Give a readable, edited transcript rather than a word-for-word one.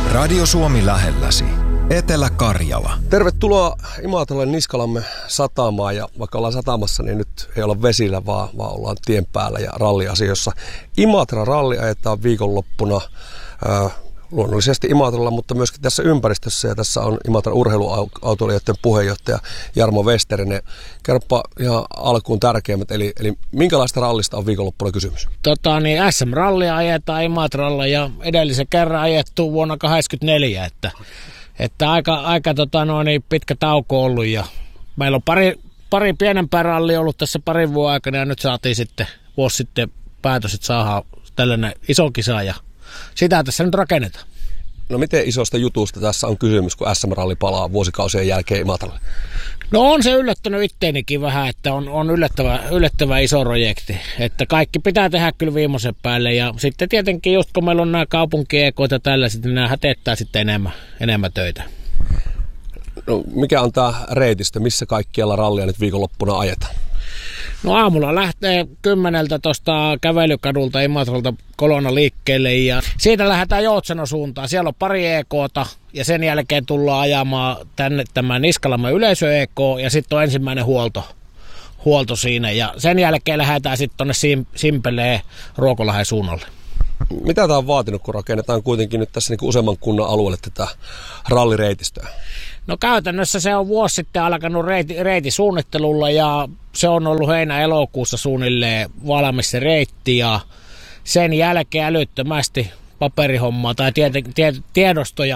Radio Suomi lähelläsi. Etelä-Karjala. Tervetuloa Imatralle Niskalamme satamaan, ja vaikka ollaan satamassa, niin nyt ei olla vesillä, vaan ollaan tien päällä ja ralliasioissa. Imatra ralli ajetaan viikonloppuna luonnollisesti Imatralla, mutta myöskin tässä ympäristössä, ja tässä on Imatran urheiluautoilijoiden puheenjohtaja Jarmo Westerinen. Kerropa ihan alkuun tärkeimmät, eli minkälaista rallista on viikonloppuna kysymys? SM-rallia ajetaan Imatralla ja edellisen kerran ajettu vuonna 1984, että aika pitkä tauko ollut, ja meillä on pari pienempää rallia ollut tässä parin vuoden aikana, ja nyt saatiin sitten vuosi sitten päätös, että saadaan tällainen iso kisa, ja sitä tässä nyt rakennetaan. No miten isosta jutusta tässä on kysymys, kun SM-ralli palaa vuosikausien jälkeen Imatralle? No on se yllättänyt itteenikin vähän, että on yllättävä iso projekti, että kaikki pitää tehdä kyllä viimeisen päälle, ja sitten tietenkin just kun meillä on nämä kaupunki-ekoita tällaiset, niin nämä hätettää sitten enemmän töitä. No mikä on tämä reitistö, missä kaikkialla rallia nyt viikonloppuna ajetaan? No aamulla lähtee 10 tuosta kävelykadulta Imatralta kolonna liikkeelle, ja siitä lähdetään Joutsenon suuntaan. Siellä on pari EK:ta, ja sen jälkeen tullaan ajamaan tänne tämä Niskalamme yleisö-EK, ja sitten on ensimmäinen huolto siinä, ja sen jälkeen lähdetään sitten tuonne Simpeleen Ruokolahden suunnalle. Mitä tämä on vaatinut, kun rakennetaan kuitenkin nyt tässä niin useamman kunnan alueelle tätä rallireitistöä? No käytännössä se on vuosi sitten alkanut reitisuunnittelulla, ja se on ollut heinä-elokuussa suunnilleen valmis se reitti, ja sen jälkeen älyttömästi paperihommaa tai tiedostoja